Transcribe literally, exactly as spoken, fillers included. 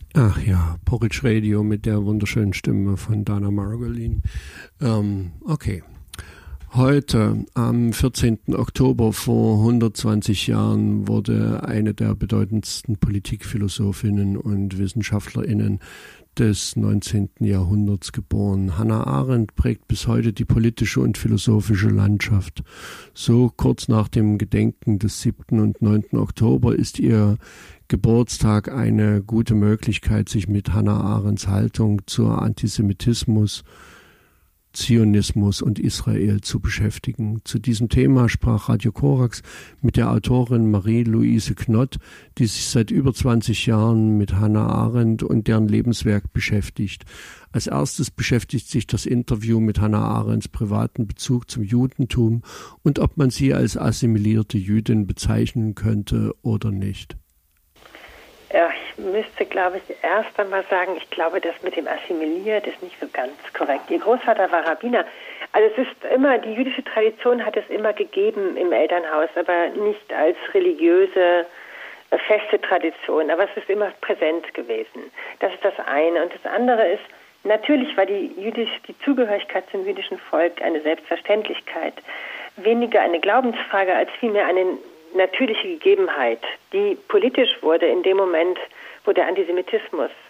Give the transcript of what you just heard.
Ach ja, Porridge Radio mit der wunderschönen Stimme von Dana Margolin. Ähm, okay. Heute, am vierzehnten Oktober vor hundertzwanzig Jahren, wurde eine der bedeutendsten Politikphilosophinnen und WissenschaftlerInnen des neunzehnten Jahrhunderts geboren. Hannah Arendt prägt bis heute die politische und philosophische Landschaft. So kurz nach dem Gedenken des siebten und neunten Oktober ist ihr Geburtstag eine gute Möglichkeit, sich mit Hannah Arendts Haltung zur Antisemitismus, Zionismus und Israel zu beschäftigen. Zu diesem Thema sprach Radio Korax mit der Autorin Marie-Louise Knott, die sich seit über zwanzig Jahren mit Hannah Arendt und deren Lebenswerk beschäftigt. Als erstes beschäftigt sich das Interview mit Hannah Arendts privaten Bezug zum Judentum und ob man sie als assimilierte Jüdin bezeichnen könnte oder nicht. Ja, ich müsste, glaube ich, erst einmal sagen, ich glaube, das mit dem Assimiliert ist nicht so ganz korrekt. Ihr Großvater war Rabbiner. Also es ist immer, die jüdische Tradition hat es immer gegeben im Elternhaus, aber nicht als religiöse, feste Tradition. Aber es ist immer präsent gewesen. Das ist das eine. Und das andere ist, natürlich war die, jüdisch, die Zugehörigkeit zum jüdischen Volk eine Selbstverständlichkeit. Weniger eine Glaubensfrage als vielmehr eine natürliche Gegebenheit, die politisch wurde in dem Moment, wo der Antisemitismus